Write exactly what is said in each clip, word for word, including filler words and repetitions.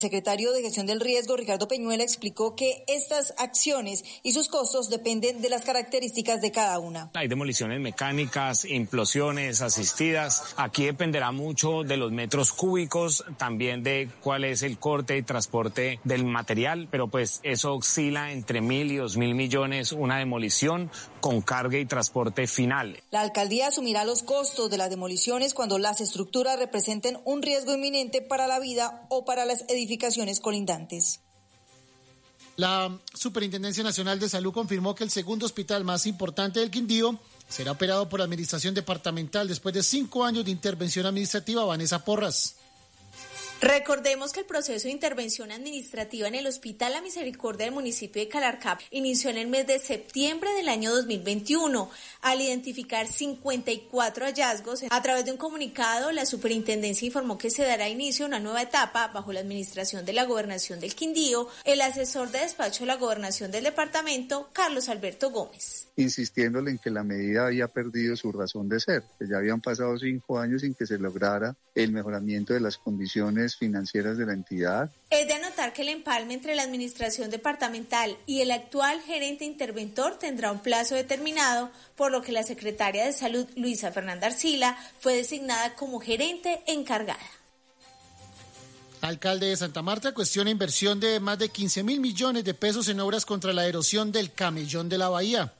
El secretario de Gestión del Riesgo, Ricardo Peñuela, explicó que estas acciones y sus costos dependen de las características de cada una. Hay demoliciones mecánicas, implosiones asistidas. Aquí dependerá mucho de los metros cúbicos, también de cuál es el corte y transporte del material, pero pues eso oscila entre mil y dos mil millones una demolición con carga y transporte final. La alcaldía asumirá los costos de las demoliciones cuando las estructuras representen un riesgo inminente para la vida o para las edificaciones colindantes. La Superintendencia Nacional de Salud confirmó que el segundo hospital más importante del Quindío será operado por la Administración Departamental después de cinco años de intervención administrativa. Vanessa Porras. Recordemos que el proceso de intervención administrativa en el Hospital La Misericordia del municipio de Calarcá inició en el mes de septiembre del año dos mil veintiuno. Al identificar cincuenta y cuatro hallazgos, a través de un comunicado, la superintendencia informó que se dará inicio a una nueva etapa bajo la administración de la Gobernación del Quindío. El asesor de despacho de la Gobernación del departamento, Carlos Alberto Gómez. Insistiéndole en que la medida había perdido su razón de ser, que ya habían pasado cinco años sin que se lograra el mejoramiento de las condiciones financieras de la entidad. Es de anotar que el empalme entre la administración departamental y el actual gerente interventor tendrá un plazo determinado, por lo que la secretaria de Salud, Luisa Fernanda Arcila, fue designada como gerente encargada. Alcalde de Santa Marta cuestiona inversión de más de quince mil millones de pesos en obras contra la erosión del Camellón de la Bahía.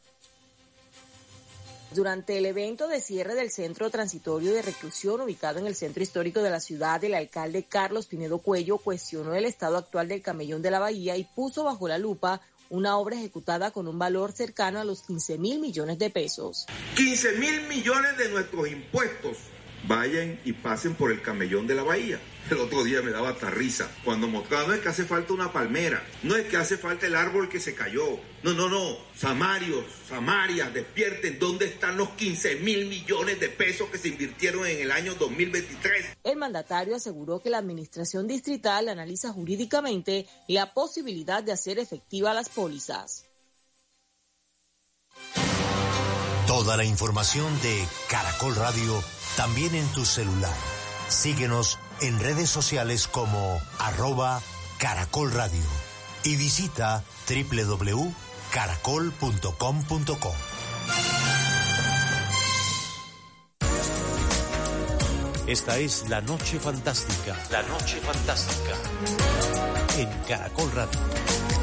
Durante el evento de cierre del centro transitorio de reclusión ubicado en el centro histórico de la ciudad, el alcalde Carlos Pinedo Cuello cuestionó el estado actual del Camellón de la Bahía y puso bajo la lupa una obra ejecutada con un valor cercano a los quince mil millones de pesos. quince mil millones de nuestros impuestos vayan y pasen por el Camellón de la Bahía. El otro día me daba hasta risa cuando mostraba, no es que hace falta una palmera, no es que hace falta el árbol que se cayó, no, no, no, Samarios, Samarias, despierten, ¿dónde están los quince mil millones de pesos que se invirtieron en el año dos mil veintitrés? El mandatario aseguró que la administración distrital analiza jurídicamente la posibilidad de hacer efectiva las pólizas. Toda la información de Caracol Radio también en tu celular. Síguenos en redes sociales como arroba Caracol Radio y visita doble u doble u doble u punto caracol punto com punto co. Esta es La Noche Fantástica. La Noche Fantástica. En Caracol Radio.